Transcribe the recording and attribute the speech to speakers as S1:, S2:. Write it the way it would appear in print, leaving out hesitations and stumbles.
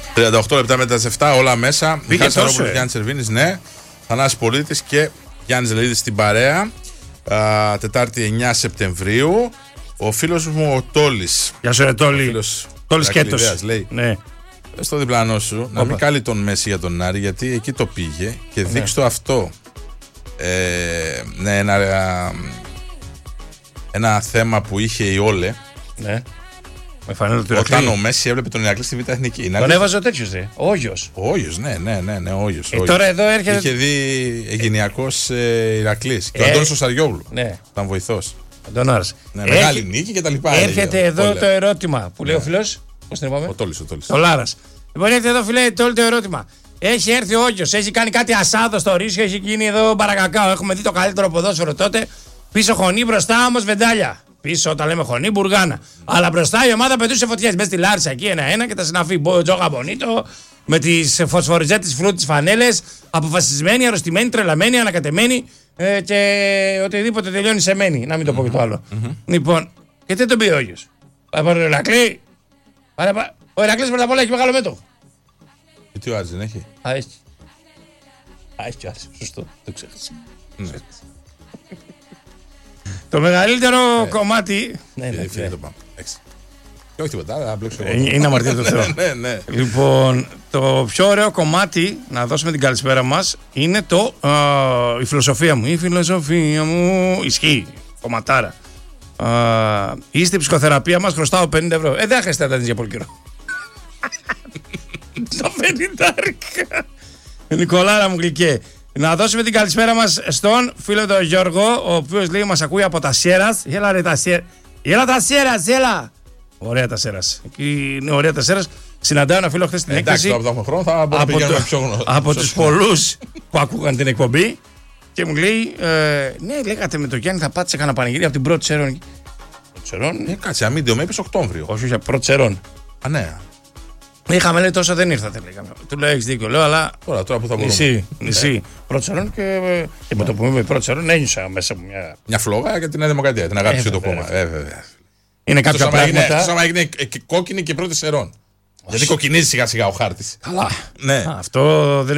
S1: 38 λεπτά μετά τις 7, όλα μέσα.
S2: Πήγε τόσο.
S1: Γιάννης Σερβίνης, ναι. Θανάσης Πολίτης και Γιάννης Λελίδης στην παρέα. Τετάρτη 9 Σεπτεμβρίου. Ο φίλος μου ο Τόλης.
S2: Γεια σου, ρε Τόλη. Τόλης Κέτος.
S1: Λέει.
S2: Ναι.
S1: Στο διπλανό σου να μην κάλει τον Μέση για τον Άρη, γιατί εκεί το πήγε και δείξει το αυτό. Ναι, ένα θέμα που είχε η Όλε.
S2: Ναι.
S1: Όταν ο Μέση έβλεπε τον Ηρακλή στη Β' Εθνική.
S2: Τον έβαζε ο τέτοιος, ο Όγιος.
S1: Ο Όγιος, ναι, ο Όγιος.
S2: Τώρα εδώ έρχεται.
S1: Είχε δει εγγενειακός Ηρακλής. Και ο Αντώνης ο Σαριόγλου.
S2: Ναι.
S1: Ήταν βοηθός.
S2: Αντωνάρας.
S1: Ναι, μεγάλη νίκη και τα λοιπά.
S2: Έρχεται εδώ το ερώτημα που λέει ο φίλος. Πώς την είπαμε?
S1: Ο Τόλης.
S2: Ο Λάρας. Λοιπόν, έρχεται εδώ, φίλε, το ερώτημα. Έχει έρθει ο Όγιος, έχει κάνει κάτι ασάδο στο Ρήσιο, έχει γίνει εδώ μπαρακακάο. Έχουμε δει το καλύτερο ποδόσφαιρο τότε. Πίσω χωνί, μπροστά όμως βεντάλια. Πίσω, όταν λέμε χωνί, μπουργάνα. Αλλά μπροστά η ομάδα πετούσε φωτιές. Μέσα στη Λάρισα εκεί ένα-ένα και τα συναφή. Τζόγα Μπονίτο, με τις φωσφοριζέτες φλούτες φανέλες. Αποφασισμένοι, αρρωστημένοι, τρελαμένοι, ανακατεμένοι και οτιδήποτε τελειώνει σε μένη. Να μην το πω και το άλλο. Λοιπόν, και τι τον πει ο Όγιος? Πάει πάρει ο Ηρακλή. Ο Ηρακλής πρώτα απ' όλα έχει μεγάλο μέτωπο.
S1: Και τι ο Άρης δεν έχει?
S2: Έχει. Έχει ο Άρης, σωστό, το ξέχασα. Το μεγαλύτερο κομμάτι.
S1: Ναι. Και όχι τίποτα, αλλά μπλέξω εγώ.
S2: Είναι αμαρτία του Θεού.
S1: Ναι.
S2: Λοιπόν, το πιο ωραίο κομμάτι, να δώσουμε την καλησπέρα μας, είναι η φιλοσοφία μου. Η φιλοσοφία μου ισχύει, κομματάρα. Είστε η ψυχοθεραπεία μας, χρωστάω 50 ευρώ. Δεν χρειάζεται να τα δεις για πολύ καιρό. Το 50. Νικολάρα μου γλυκέ. Να δώσουμε την καλησπέρα μας στον φίλο τον Γιώργο, ο οποίος λέει μας ακούει από τα Σέρας. Έλα ρε τα Σέρας. Έλα τα Σέρας, έλα. Ωραία τα Σέρας. Εκεί είναι ωραία τα Σέρας. Συναντάω ένα φίλο χθες στην έκθεση.
S1: Εντάξει, τώρα που έχουμε χρόνο θα μπορούμε να πηγαίνουμε πιο γνωστό.
S2: Από τους πολλούς που ακούγαν την εκπομπή. Και μου λέει, ναι, λέγατε με το Γιάννη θα πάτε σε κανένα πανηγύρι από την πρώτη Σερών.
S1: Κάτσε, αμύντιο με είπες Οκτώβριο.
S2: Όχι, πρώτη Σερών.
S1: Α, ναι.
S2: Είχαμε λέει τόσο δεν ήρθατε, λέγαμε. Του λέω έχεις δίκιο, λέω, αλλά.
S1: Τώρα που θα μπορούμε.
S2: Νησί. Πρώτη Σερών και με το που είμαι πρώτη Σερών ένιωσα μέσα από
S1: μια φλόγα για την Νέα Δημοκρατία. Την αγάπησε το κόμμα.
S2: Είναι κάποια πράγματα.
S1: Σώμα έγινε κόκκινη και πρώτη Σερών. Γιατί κοκκινίζει σιγά σιγά ο χάρτης.
S2: Καλά.
S1: Ναι.
S2: Αυτό δεν